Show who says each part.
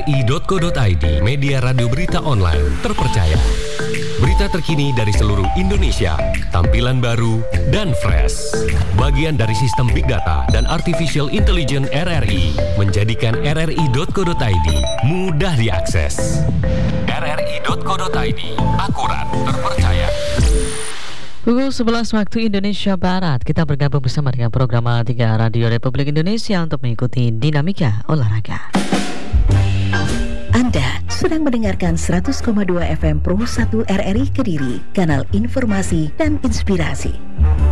Speaker 1: rri.co.id, media radio berita online terpercaya. Berita terkini dari seluruh Indonesia, tampilan baru dan fresh. Bagian dari sistem Big Data dan Artificial Intelligence RRI, menjadikan rri.co.id mudah diakses. rri.co.id, akurat, terpercaya.
Speaker 2: Pukul 11 waktu Indonesia Barat, kita bergabung bersama dengan program 3 Radio Republik Indonesia untuk mengikuti dinamika olahraga.
Speaker 3: Anda sedang mendengarkan 100,2 FM Pro 1 RRI Kediri, kanal informasi dan inspirasi.